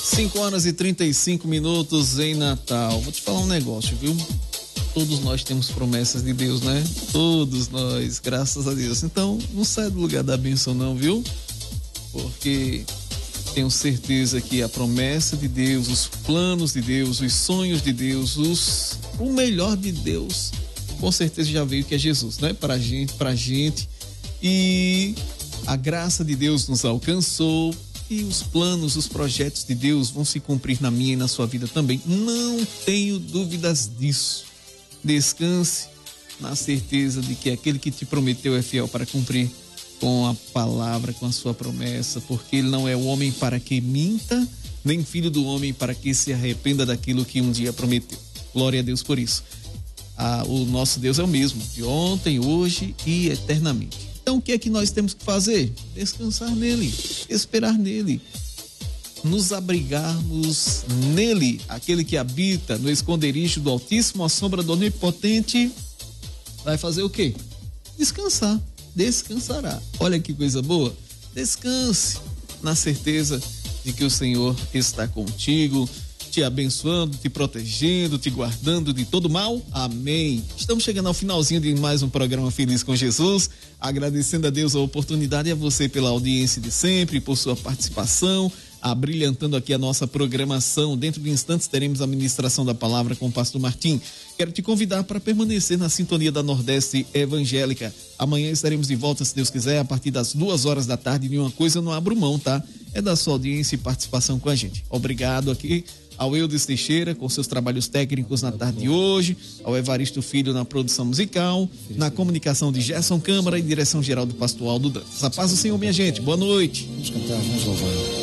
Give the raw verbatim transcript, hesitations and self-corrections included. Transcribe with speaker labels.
Speaker 1: cinco horas e trinta e cinco minutos em Natal. Vou te falar um negócio, viu? Todos nós temos promessas de Deus, né? Todos nós, graças a Deus. Então, não sai do lugar da bênção não, viu? Porque tenho certeza que a promessa de Deus, os planos de Deus, os sonhos de Deus, os, o melhor de Deus, com certeza já veio, que é Jesus, né? Pra gente, pra gente. E a graça de Deus nos alcançou. E os planos, os projetos de Deus vão se cumprir na minha e na sua vida também. Não tenho dúvidas disso. Descanse na certeza de que aquele que te prometeu é fiel para cumprir com a palavra, com a sua promessa, porque ele não é o homem para que minta, nem filho do homem para que se arrependa daquilo que um dia prometeu. Glória a Deus por isso. Ah, o nosso Deus é o mesmo, de ontem, hoje e eternamente. Então, o que é que nós temos que fazer? Descansar nele, esperar nele, nos abrigarmos nele, aquele que habita no esconderijo do Altíssimo, à sombra do Onipotente, vai fazer o quê? Descansar, descansará. Olha que coisa boa, descanse na certeza de que o Senhor está contigo, te abençoando, te protegendo, te guardando de todo mal. Amém. Estamos chegando ao finalzinho de mais um programa Feliz com Jesus, agradecendo a Deus a oportunidade e a você pela audiência de sempre, por sua participação, abrilhantando aqui a nossa programação. Dentro de instantes teremos a ministração da palavra com o pastor Martim. Quero te convidar para permanecer na sintonia da Nordeste Evangélica. Amanhã estaremos de volta, se Deus quiser, a partir das duas horas da tarde. E uma coisa eu não abro mão, tá? É da sua audiência e participação com a gente. Obrigado aqui ao Eudes Teixeira, com seus trabalhos técnicos na tarde de hoje, ao Evaristo Filho na produção musical, na comunicação de Gerson Câmara e direção geral do pastor Aldo Dantas. A paz do Senhor, minha gente. Boa noite.
Speaker 2: Vamos cantar, vamos louvar.